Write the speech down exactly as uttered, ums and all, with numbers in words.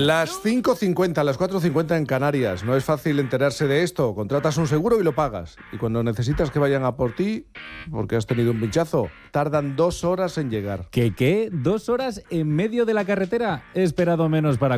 Las cinco cincuenta, las cuatro cincuenta en Canarias. No es fácil enterarse de esto. Contratas un seguro y lo pagas. Y cuando necesitas que vayan a por ti, porque has tenido un pinchazo, tardan dos horas en llegar. ¿Qué qué? ¿Dos horas en medio de la carretera? He esperado menos para